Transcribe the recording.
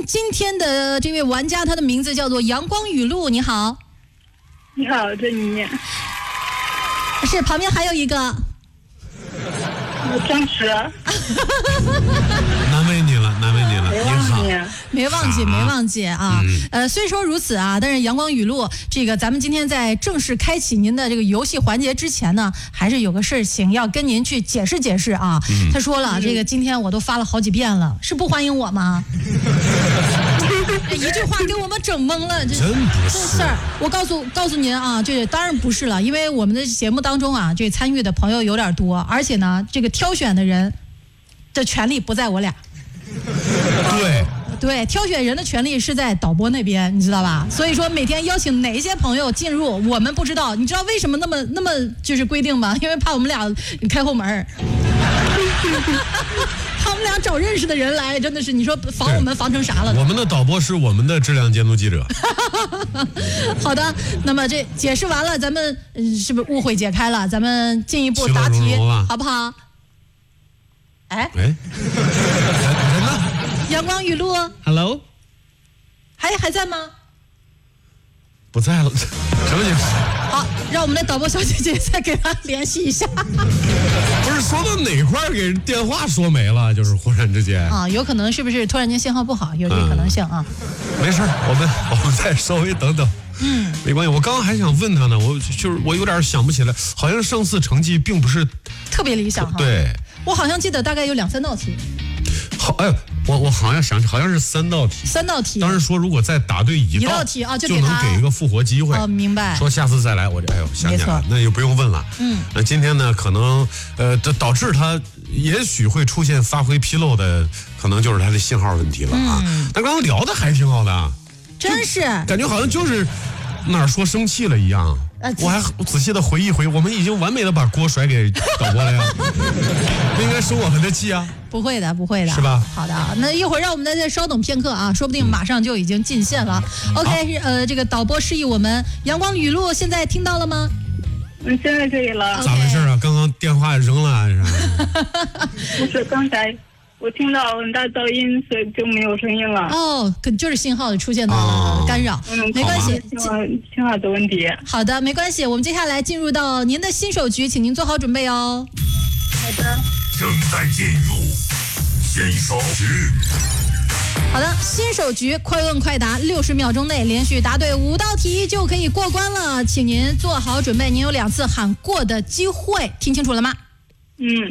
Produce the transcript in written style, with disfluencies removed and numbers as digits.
今天的这位玩家，他的名字叫做阳光雨露。你好。 你好，这里面是旁边还有一个。 张弛。 难为你了，难为你了。 没忘记啊。虽说如此啊，但是阳光雨露这个，咱们今天在正式开启您的这个游戏环节之前呢，还是有个事情要跟您去解释解释啊。他说了，这个今天我都发了好几遍了，是不欢迎我吗？一句话给我们整懵了， 真不是这事儿。我告诉您啊，这当然不是了，因为我们的节目当中啊，这参与的朋友有点多，而且呢，这个挑选的人的权利不在我俩。对，挑选人的权利是在导播那边，你知道吧？所以说每天邀请哪一些朋友进入，我们不知道。你知道为什么那么就是规定吗？因为怕我们俩开后门。他们俩找认识的人来，真的是你说防我们防成啥了？ 我们的导播是我们的质量监督记者。 好的，那么这解释完了，咱们是不是误会解开了？咱们进一步答题，好不好？哎，人呢？ 阳光雨露 ，Hello， 还在吗？ 不在了，什么意思？ 好，让我们的导播小姐姐再给他联系一下。 不是说到哪块给电话说没了，就是忽然之间啊，有可能是不是突然间信号不好，有这个可能性啊？ 没事，我们再稍微等等。没关系。我刚刚还想问他呢，我有点想不起来，好像上次成绩并不是特别理想哈。 对， 我好像记得大概有2-3道题。 好，哎，我好像想起，好像是3道题。3道题。当时说如果再答对一道题啊， 就能给一个复活机会。 哦，明白。 说下次再来，我想起来了，那就不用问了。那今天呢，可能导致他也许会出现发挥纰漏的，可能就是他的信号问题了啊。但刚刚聊的还挺好的， 真是感觉好像就是哪儿说生气了一样。我还仔细的回忆，我们已经完美的把锅甩给导播了呀，不应该生我们的气啊。不会的， 是吧？好的，那一会儿让我们再稍等片刻啊，说不定马上就已经进线了。OK， 这个导播示意我们阳光雨露，现在听到了吗？ 现在可以了。 咋回事啊？刚刚电话扔了是吧？不是，刚才我听到很大噪音，所以就没有声音了。 哦，就是信号出现的干扰。没关系， 信号的问题。 好的，没关系。我们接下来进入到您的新手局，请您做好准备哦。 好的。 正在进入新手局。 好的，新手局快问快答，60秒钟内连续答对5道题就可以过关了，请您做好准备，您有2次喊过的机会，听清楚了吗？